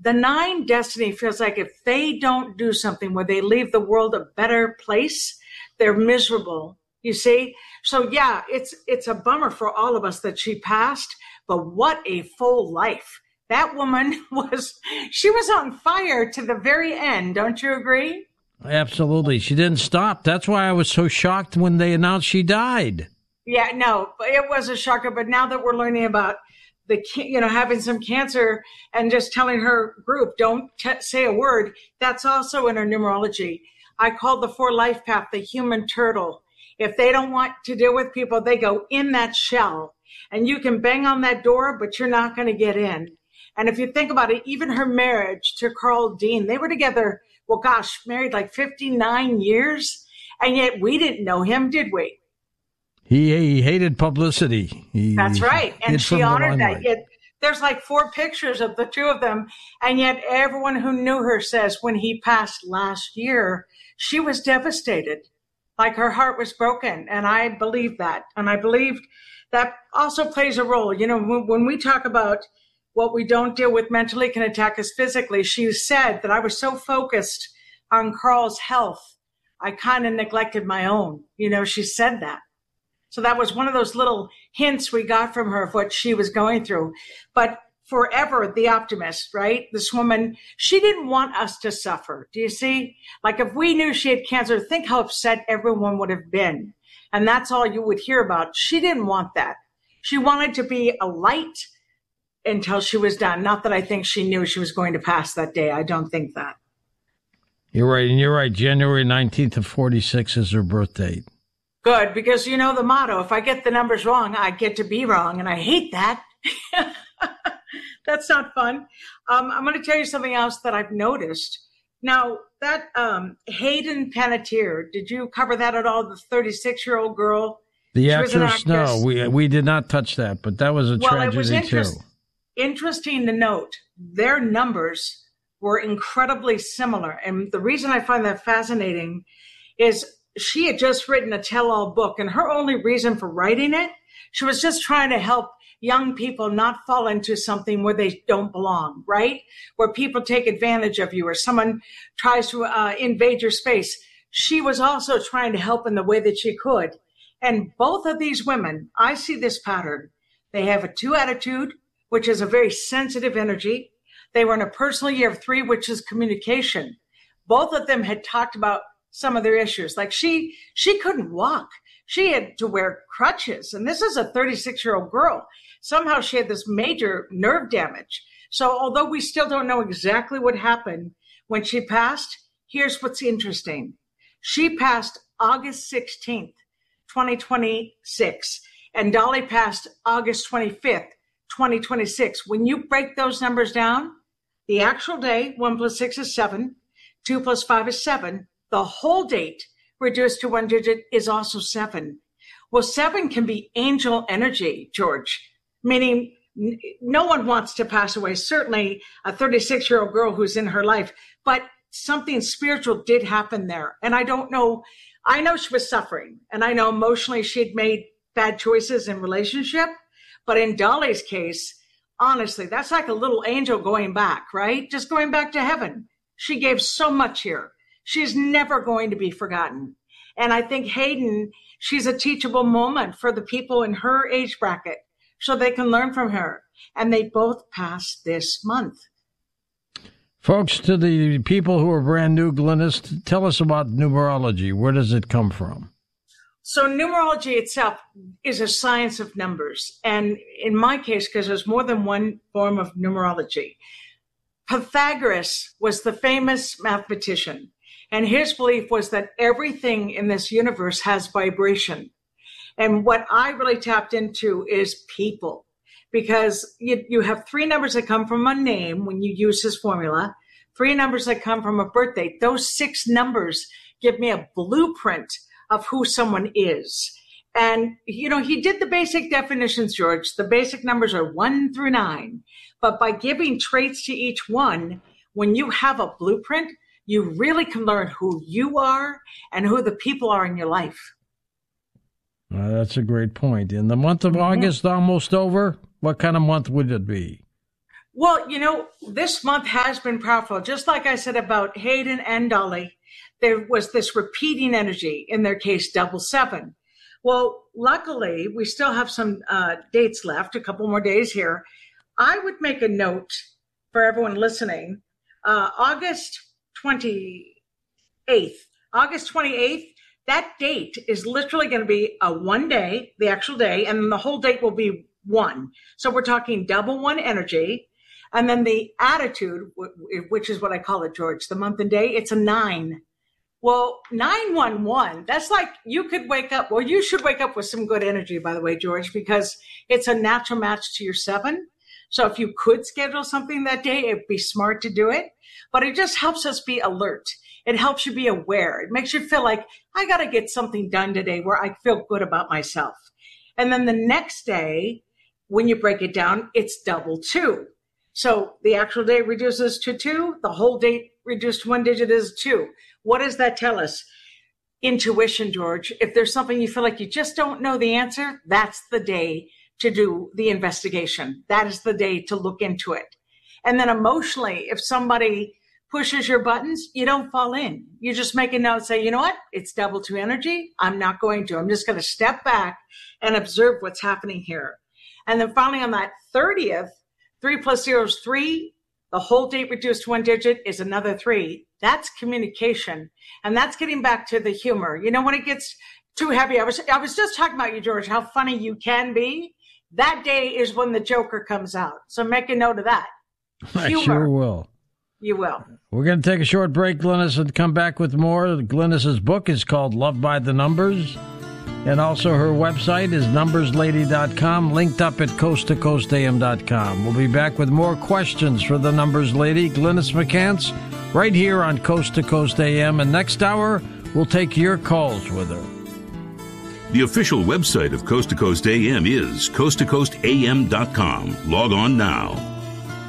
The nine destiny feels like if they don't do something where they leave the world a better place, they're miserable. You see? So yeah, it's a bummer for all of us that she passed, but what a full life. That woman she was on fire to the very end. Don't you agree? Absolutely. She didn't stop. That's why I was so shocked when they announced she died. Yeah, no, it was a shocker. But now that we're learning about having some cancer and just telling her group, don't say a word, that's also in her numerology. I call the 4 life path the human turtle. If they don't want to deal with people, they go in that shell. And you can bang on that door, but you're not going to get in. And if you think about it, even her marriage to Carl Dean, they were together, married like 59 years. And yet we didn't know him, did we? He hated publicity. That's right. And she honored that. Yet there's like 4 pictures of the two of them. And yet everyone who knew her says when he passed last year, she was devastated. Like her heart was broken. And I believe that. And I believe that also plays a role. You know, when we talk about what we don't deal with mentally can attack us physically, she said that I was so focused on Carl's health, I kind of neglected my own. You know, she said that. So that was one of those little hints we got from her of what she was going through. But forever the optimist, right? This woman, she didn't want us to suffer. Do you see? Like if we knew she had cancer, think how upset everyone would have been. And that's all you would hear about. She didn't want that. She wanted to be a light until she was done. Not that I think she knew she was going to pass that day. I don't think that. You're right. And you're right. January 19th of 46 is her birth date. Good, because you know the motto, if I get the numbers wrong, I get to be wrong. And I hate that. That's not fun. I'm going to tell you something else that I've noticed. Now, that Hayden Panettiere, did you cover that at all? The 36-year-old girl? The actress? No, we did not touch that, but that was a tragedy too. Interesting to note, their numbers were incredibly similar. And the reason I find that fascinating is she had just written a tell-all book, and her only reason for writing it, she was just trying to help young people not fall into something where they don't belong, right? Where people take advantage of you or someone tries to invade your space. She was also trying to help in the way that she could. And both of these women, I see this pattern. They have a 2 attitude, which is a very sensitive energy. They were in a personal year of 3, which is communication. Both of them had talked about some of their issues. Like she couldn't walk. She had to wear crutches. And this is a 36-year-old girl. Somehow she had this major nerve damage. So although we still don't know exactly what happened when she passed, here's what's interesting. She passed August 16th, 2026, and Dolly passed August 25th, 2026. When you break those numbers down, the actual day, 1 + 6 is 7, 2 + 5 is 7. The whole date reduced to 1 digit is also 7. Well, 7 can be angel energy, George, meaning no one wants to pass away. Certainly a 36-year-old girl who's in her life, but something spiritual did happen there. And I don't know. I know she was suffering, and I know emotionally she had made bad choices in relationship. But in Dolly's case, honestly, that's like a little angel going back, right? Just going back to heaven. She gave so much here. She's never going to be forgotten. And I think Hayden, she's a teachable moment for the people in her age bracket so they can learn from her. And they both passed this month. Folks, to the people who are brand new, Glynis, tell us about numerology. Where does it come from? So numerology itself is a science of numbers. And in my case, because there's more than one form of numerology, Pythagoras was the famous mathematician. And his belief was that everything in this universe has vibration. And what I really tapped into is people, because you have 3 numbers that come from a name when you use his formula, 3 numbers that come from a birth date. Those 6 numbers give me a blueprint of who someone is. And, you know, he did the basic definitions, George. The basic numbers are 1 through 9. But by giving traits to each one, when you have a blueprint, you really can learn who you are and who the people are in your life. That's a great point. In the month of August, almost over, what kind of month would it be? Well, this month has been powerful. Just like I said about Hayden and Dolly, there was this repeating energy, in their case, 777. Well, luckily, we still have some dates left, a couple more days here. I would make a note for everyone listening, August 28th. August 28th, that date is literally going to be a 1 day, the actual day, and then the whole date will be 1. So we're talking 1 energy. And then the attitude, which is what I call it, George, the month and day, it's a 9. Well, 911, that's like you could wake up, well, you should wake up with some good energy, by the way, George, because it's a natural match to your 7. So if you could schedule something that day, it'd be smart to do it. But it just helps us be alert. It helps you be aware. It makes you feel like, I got to get something done today where I feel good about myself. And then the next day, when you break it down, it's 2. So the actual day reduces to 2. The whole date reduced to 1 digit is 2. What does that tell us? Intuition, George. If there's something you feel like you just don't know the answer, that's the day to do the investigation. That is the day to look into it. And then emotionally, if somebody pushes your buttons, you don't fall in. You just make a note, say, you know what? It's 2 energy. I'm not going to. I'm just going to step back and observe what's happening here. And then finally on that 30th, 3 plus 0 is 3. The whole date reduced to 1 digit is another 3. That's communication. And that's getting back to the humor. When it gets too heavy, I was just talking about you, George, how funny you can be. That day is when the Joker comes out. So make a note of that. I sure will. You will. We're going to take a short break, Glynis, and come back with more. Glynis's book is called Love by the Numbers. And also her website is numberslady.com, linked up at coasttocoastam.com. We'll be back with more questions for the Numbers Lady, Glynis McCants, right here on Coast to Coast AM. And next hour, we'll take your calls with her. The official website of Coast to Coast AM is coasttocoastam.com. Log on now.